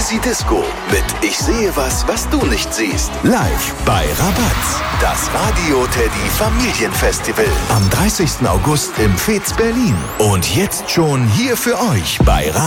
Easy Disco mit Ich sehe was du nicht siehst. Live bei Rabatz. Das Radio Teddy Familienfestival am 30. August im Fez Berlin. Und jetzt schon hier für euch bei